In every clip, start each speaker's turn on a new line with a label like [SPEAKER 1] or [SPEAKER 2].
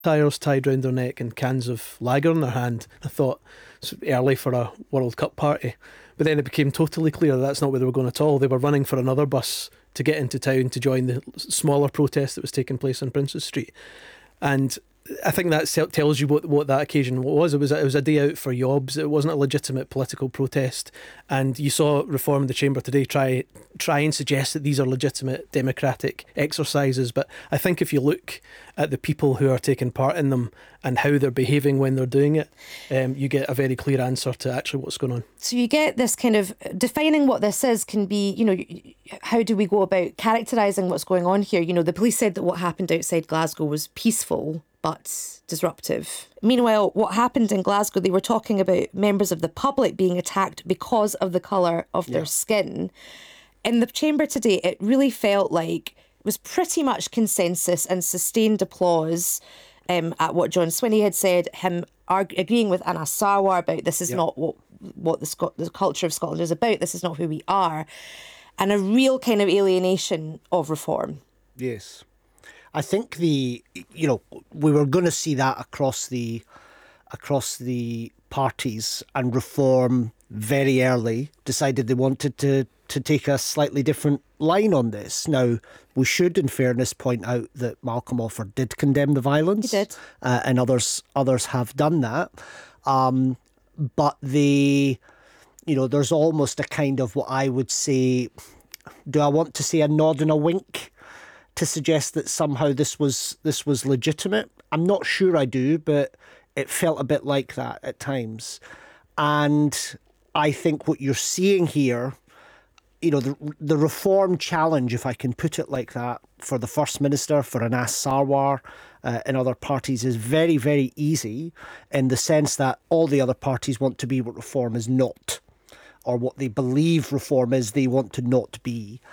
[SPEAKER 1] tyres tied round their neck and cans of lager in their hand. I thought it's early for a World Cup party. But then it became totally clear that's not where they were going at all. They were running for another bus to get into town to join the smaller protest that was taking place on Princes Street. And I think that tells you what that occasion was. It was a day out for yobs. It wasn't a legitimate political protest. And you saw Reform in the Chamber today try and suggest that these are legitimate democratic exercises. But I think if you look at the people who are taking part in them and how they're behaving when they're doing it, you get a very clear answer to actually what's going on.
[SPEAKER 2] So you get this kind of defining what this is can be, how do we go about characterising what's going on here? The police said that what happened outside Glasgow was peaceful but disruptive. Meanwhile, what happened in Glasgow, they were talking about members of the public being attacked because of the colour of their skin. In the Chamber today, it really felt like it was pretty much consensus and sustained applause at what John Swinney had said, him agreeing with Anas Sarwar about this is not what the culture of Scotland is about, this is not who we are, and a real kind of alienation of reform.
[SPEAKER 3] Yes. I think we were going to see that across the parties, and Reform very early decided they wanted to take a slightly different line on this. Now, we should, in fairness, point out that Malcolm Offord did condemn the violence.
[SPEAKER 2] He did.
[SPEAKER 3] And others have done that. But there's almost a kind of what I would say, do I want to say a nod and a wink to suggest that somehow this was legitimate? I'm not sure I do, but it felt a bit like that at times. And I think what you're seeing here, the Reform challenge, if I can put it like that, for the First Minister, for Anas Sarwar and other parties is very, very easy, in the sense that all the other parties want to be what Reform is not, or what they believe Reform is they want to not be.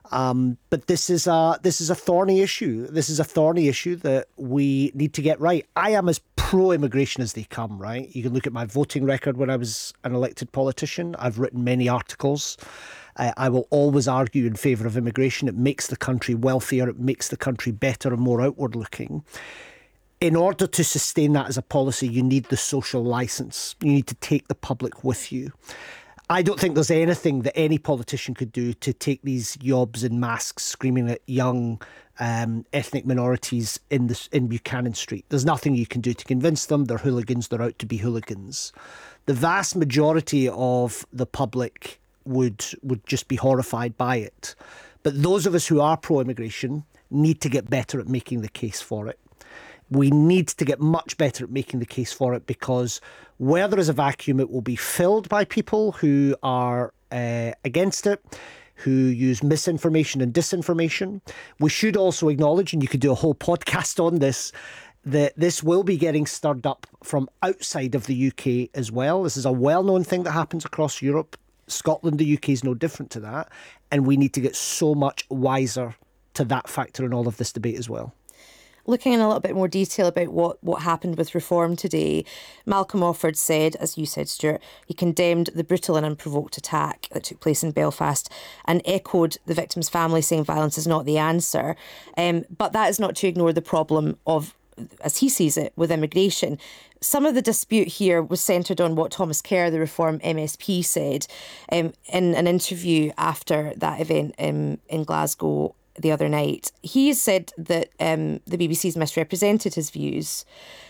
[SPEAKER 3] But this is a thorny issue. This is a thorny issue that we need to get right. I am as pro-immigration as they come, right? You can look at my voting record when I was an elected politician. I've written many articles. I will always argue in favour of immigration. It makes the country wealthier. It makes the country better and more outward looking. In order to sustain that as a policy, you need the social licence. You need to take the public with you. I don't think there's anything that any politician could do to take these yobs in masks screaming at young ethnic minorities in Buchanan Street. There's nothing you can do to convince them. They're hooligans. They're out to be hooligans. The vast majority of the public would just be horrified by it. But those of us who are pro-immigration need to get better at making the case for it. We need to get much better at making the case for it, because where there is a vacuum, it will be filled by people who are against it, who use misinformation and disinformation. We should also acknowledge, and you could do a whole podcast on this, that this will be getting stirred up from outside of the UK as well. This is a well-known thing that happens across Europe. Scotland, the UK is no different to that. And we need to get so much wiser to that factor in all of this debate as well.
[SPEAKER 2] Looking in a little bit more detail about what happened with Reform today, Malcolm Offord said, as you said, Stuart, he condemned the brutal and unprovoked attack that took place in Belfast and echoed the victim's family, saying violence is not the answer. But that is not to ignore the problem of, as he sees it, with immigration. Some of the dispute here was centred on what Thomas Kerr, the Reform MSP, said in an interview after that event in Glasgow the other night. He said that the BBC's misrepresented his views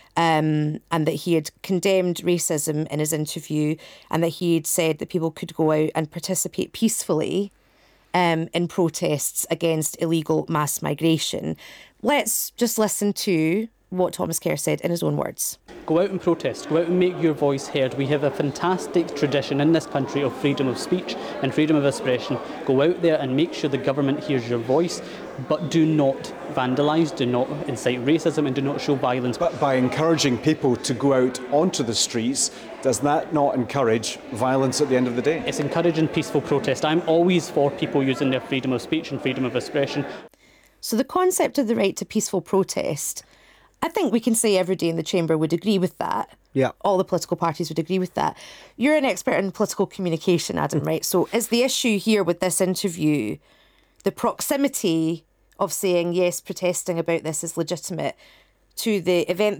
[SPEAKER 2] and that he had condemned racism in his interview, and that he had said that people could go out and participate peacefully in protests against illegal mass migration. Let's just listen to what Thomas Kerr said in his own words.
[SPEAKER 4] Go out and protest, go out and make your voice heard. We have a fantastic tradition in this country of freedom of speech and freedom of expression. Go out there and make sure the government hears your voice, but do not vandalise, do not incite racism, and do not show violence.
[SPEAKER 5] But by encouraging people to go out onto the streets, does that not encourage violence at the end of the day?
[SPEAKER 4] It's encouraging peaceful protest. I'm always for people using their freedom of speech and freedom of expression.
[SPEAKER 2] So the concept of the right to peaceful protest, I think we can say everybody in the Chamber would agree with that.
[SPEAKER 3] Yeah.
[SPEAKER 2] All the political parties would agree with that. You're an expert in political communication, Adam, right? So is the issue here with this interview the proximity of saying, yes, protesting about this is legitimate, to the event